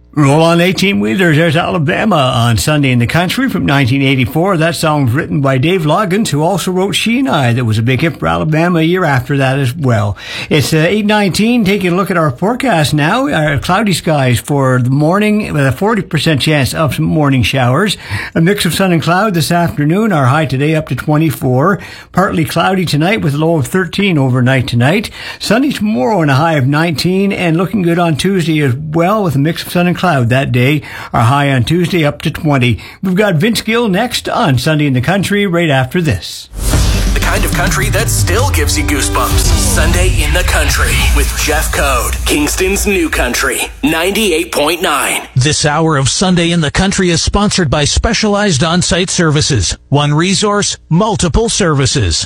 Roll on 18-wheelers, there's Alabama on Sunday in the Country from 1984. That song's written by Dave Loggins, who also wrote She and I. That was a big hit for Alabama a year after that as well. It's 8:19. Taking a look at our forecast now. Cloudy skies for the morning with a 40% chance of some morning showers. A mix of sun and cloud this afternoon. Our high today up to 24. Partly cloudy tonight with a low of 13 overnight tonight. Sunny tomorrow and a high of 19. And looking good on Tuesday as well with a mix of sun and cloud that day. Our high on Tuesday up to 20. We've got Vince Gill next on Sunday in the Country right after this. The kind of country that still gives you goosebumps. Sunday in the Country with Jeff Code. Kingston's New Country 98.9. This hour of Sunday in the Country is sponsored by Specialized On-Site Services. One resource, multiple services.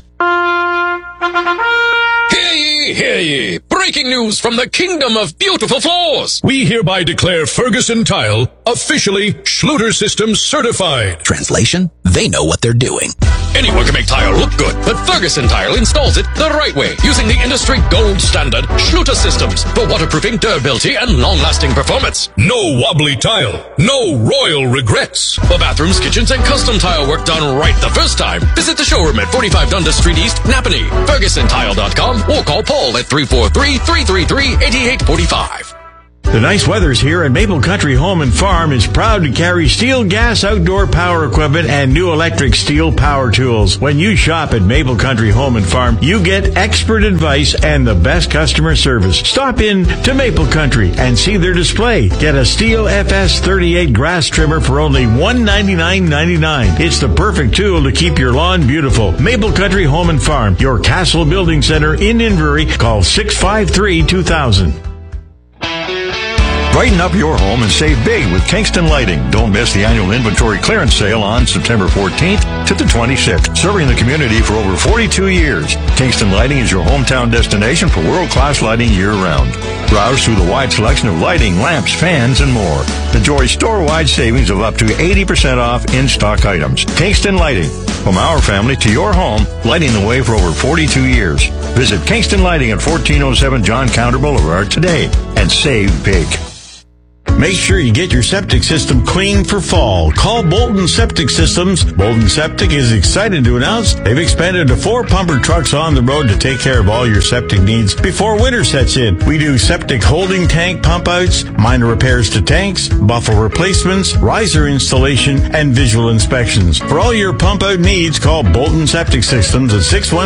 Hear ye, hear ye. Breaking news from the Kingdom of Beautiful Floors. We hereby declare Ferguson Tile officially Schluter Systems certified. Translation, they know what they're doing. Anyone can make tile look good, but Ferguson Tile installs it the right way, using the industry gold standard Schluter Systems for waterproofing, durability, and long-lasting performance. No wobbly tile, no royal regrets. For bathrooms, kitchens, and custom tile work done right the first time, visit the showroom at 45 Dundas Street East, Napanee, FergusonTile.com, or call Paul at 343-333-8845. The nice weather's here, and Maple Country Home and Farm is proud to carry steel gas outdoor power equipment and new electric steel power tools. When you shop at Maple Country Home and Farm, you get expert advice and the best customer service. Stop in to Maple Country and see their display. Get a Steel FS38 grass trimmer for only $199.99. It's the perfect tool to keep your lawn beautiful. Maple Country Home and Farm, your Castle Building Center in Inverie. Call 653-2000. Brighten up your home and save big with Kingston Lighting. Don't miss the annual inventory clearance sale on September 14th to the 26th. Serving the community for over 42 years, Kingston Lighting is your hometown destination for world-class lighting year-round. Browse through the wide selection of lighting, lamps, fans, and more. Enjoy store-wide savings of up to 80% off in-stock items. Kingston Lighting. From our family to your home, lighting the way for over 42 years. Visit Kingston Lighting at 1407 John Counter Boulevard today and save big. Make sure you get your septic system clean for fall. Call Bolton Septic Systems. Bolton Septic is excited to announce they've expanded to 4 pumper trucks on the road to take care of all your septic needs before winter sets in. We do septic holding tank pump outs, minor repairs to tanks, buffle replacements, riser installation, and visual inspections. For all your pump out needs, call Bolton Septic Systems at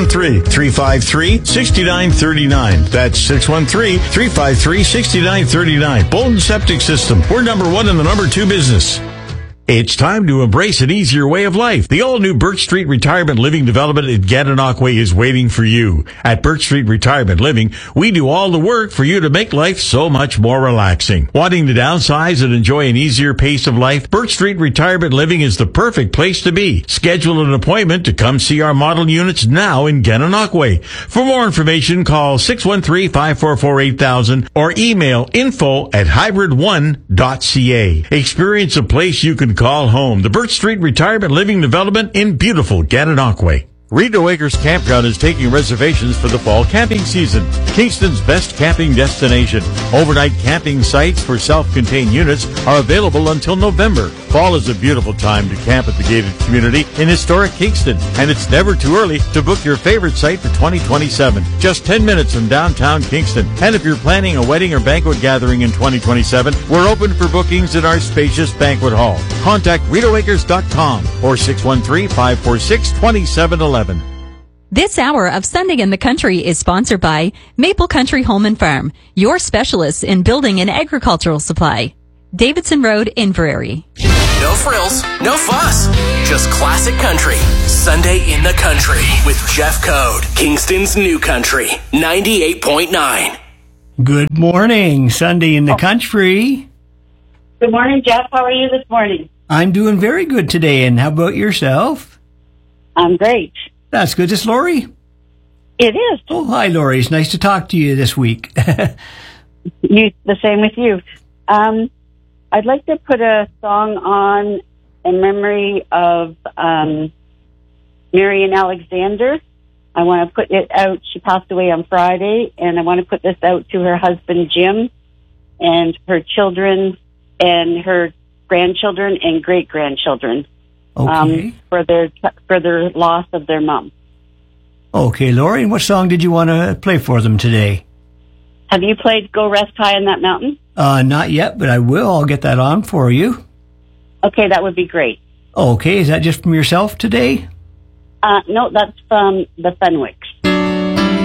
613-353-6939. That's 613-353-6939. Bolton Septic System. We're number 1 in the number 2 business. It's time to embrace an easier way of life. The all-new Birch Street Retirement Living Development in Gananoque is waiting for you. At Birch Street Retirement Living, we do all the work for you to make life so much more relaxing. Wanting to downsize and enjoy an easier pace of life? Birch Street Retirement Living is the perfect place to be. Schedule an appointment to come see our model units now in Gananoque. For more information, call 613-544-8000 or email info@hybrid1.ca. Experience a place you can call home. The Birch Street Retirement Living Development in beautiful Gananoque. Rideau Acres Campground is taking reservations for the fall camping season. Kingston's best camping destination. Overnight camping sites for self-contained units are available until November. Fall is a beautiful time to camp at the gated community in historic Kingston, and it's never too early to book your favorite site for 2027. Just 10 minutes from downtown Kingston. And if you're planning a wedding or banquet gathering in 2027, we're open for bookings in our spacious banquet hall. Contact RideauAcres.com or 613-546-2711. This hour of Sunday in the Country is sponsored by Maple Country Home and Farm, your specialists in building and agricultural supply. Davidson Road, Inverary. No frills, no fuss, just classic country. Sunday in the Country with Jeff Code. Kingston's New Country 98.9. Good morning, Sunday in the Country. Good morning, Jeff. How are you this morning? I'm doing very good today, and how about yourself? I'm great. That's good. Is Lori? It is. Oh, hi, Lori. It's nice to talk to you this week. The same with you. I'd like to put a song on in memory of Marian Alexander. I want to put it out. She passed away on Friday, and I want to put this out to her husband, Jim, and her children, and her grandchildren and great-grandchildren for their loss of their mom. Okay, Lori, and what song did you want to play for them today? Have you played Go Rest High on That Mountain? Not yet, but I will. I'll get that on for you. Okay, that would be great. Okay, is that just from yourself today? No, that's from the Fenwicks.